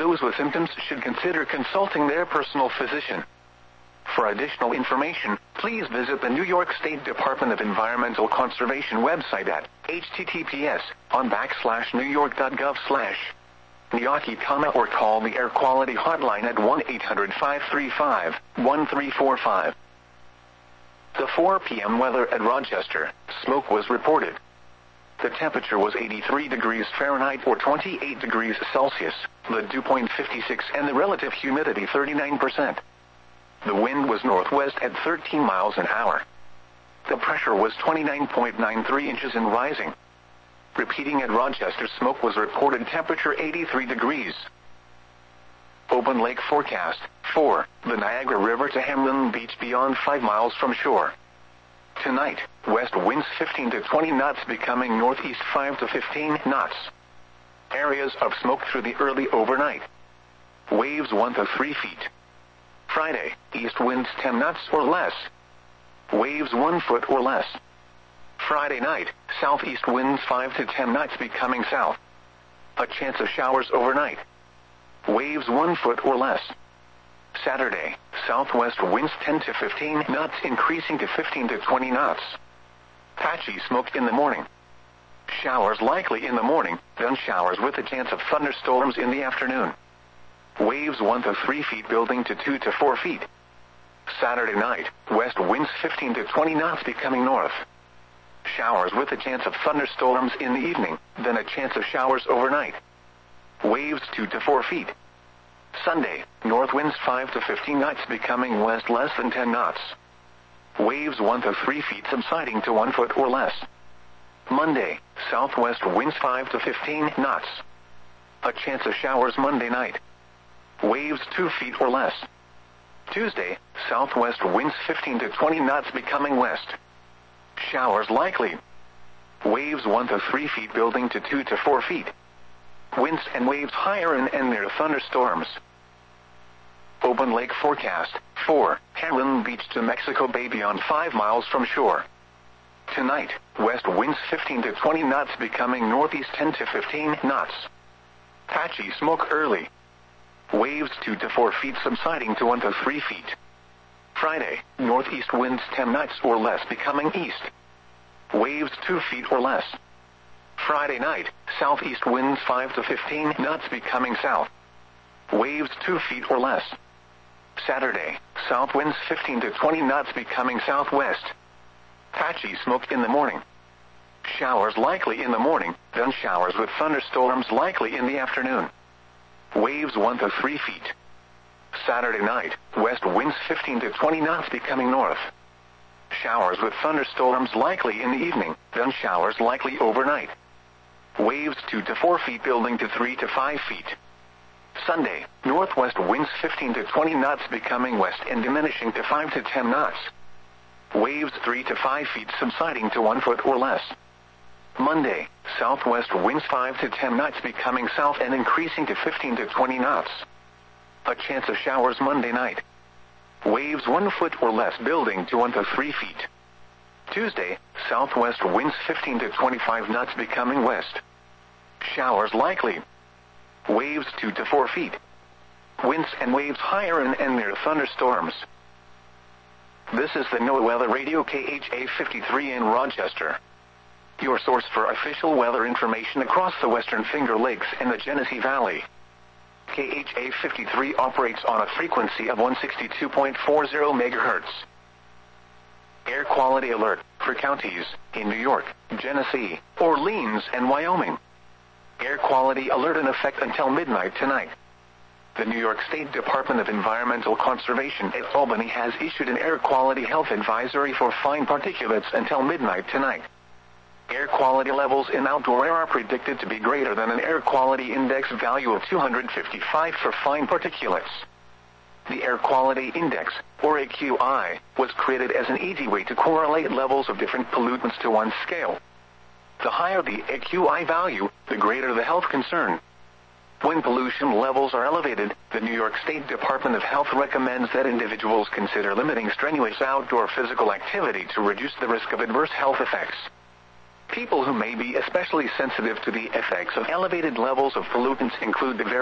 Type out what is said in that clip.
those with symptoms should consider consulting their personal physician. For additional information, please visit the New York State Department of Environmental Conservation website at https://nyaki.gov/NYAKI, or call the Air Quality Hotline at 1-800-535-1345. The 4 p.m. weather at Rochester. Smoke was reported. The temperature was 83 degrees Fahrenheit or 28 degrees Celsius, the dew point 56 and the relative humidity 39%. The wind was northwest at 13 miles an hour. The pressure was 29.93 inches and rising. Repeating at Rochester, smoke was reported, temperature 83 degrees. Open lake forecast. 4. The Niagara River to Hamlin Beach beyond 5 miles from shore. Tonight, west winds 15 to 20 knots becoming northeast 5 to 15 knots. Areas of smoke through the early overnight. Waves 1 to 3 feet. Friday, east winds 10 knots or less. Waves 1 foot or less. Friday night, southeast winds 5 to 10 knots becoming south. A chance of showers overnight. Waves 1 foot or less. Saturday, southwest winds 10 to 15 knots increasing to 15 to 20 knots. Patchy smoke in the morning. Showers likely in the morning, then showers with a chance of thunderstorms in the afternoon. Waves 1 to 3 feet building to 2 to 4 feet. Saturday night, west winds 15 to 20 knots becoming north. Showers with a chance of thunderstorms in the evening, then a chance of showers overnight. Waves 2 to 4 feet. Sunday, north winds 5 to 15 knots becoming west less than 10 knots. Waves 1 to 3 feet subsiding to 1 foot or less. Monday, southwest winds 5 to 15 knots. A chance of showers Monday night. Waves 2 feet or less. Tuesday, southwest winds 15 to 20 knots becoming west. Showers likely. Waves 1 to 3 feet building to 2 to 4 feet. Winds and waves higher and near thunderstorms. Open lake forecast. 4. Hamlin Beach to Mexico Bay beyond 5 miles from shore. Tonight, west winds 15 to 20 knots becoming northeast 10 to 15 knots. Patchy smoke early. Waves 2 to 4 feet subsiding to 1 to 3 feet. Friday, northeast winds 10 knots or less becoming east. Waves 2 feet or less. Friday night, southeast winds 5 to 15 knots becoming south. Waves 2 feet or less. Saturday, south winds 15 to 20 knots becoming southwest. Patchy smoke in the morning. Showers likely in the morning, then showers with thunderstorms likely in the afternoon. Waves 1 to 3 feet. Saturday night, west winds 15 to 20 knots becoming north. Showers with thunderstorms likely in the evening, then showers likely overnight. Waves 2 to 4 feet building to 3 to 5 feet. Sunday, northwest winds 15 to 20 knots becoming west and diminishing to 5 to 10 knots. Waves 3 to 5 feet subsiding to 1 foot or less. Monday, southwest winds 5 to 10 knots becoming south and increasing to 15 to 20 knots. A chance of showers Monday night. Waves 1 foot or less building to 1 to 3 feet. Tuesday, southwest winds 15 to 25 knots becoming west. Showers likely. Waves 2 to 4 feet. Winds and waves higher and near thunderstorms. This is the NOAA Weather Radio KHA 53 in Rochester. Your source for official weather information across the Western Finger Lakes and the Genesee Valley. KHA 53 operates on a frequency of 162.40 MHz. Air quality alert for counties in New York, Genesee, Orleans, and Wyoming. Air quality alert in effect until midnight tonight. The New York State Department of Environmental Conservation at Albany has issued an air quality health advisory for fine particulates until midnight tonight. Air quality levels in outdoor air are predicted to be greater than an air quality index value of 255 for fine particulates. The Air Quality Index, or AQI, was created as an easy way to correlate levels of different pollutants to one scale. The higher the AQI value, the greater the health concern. When pollution levels are elevated, the New York State Department of Health recommends that individuals consider limiting strenuous outdoor physical activity to reduce the risk of adverse health effects. People who may be especially sensitive to the effects of elevated levels of pollutants include the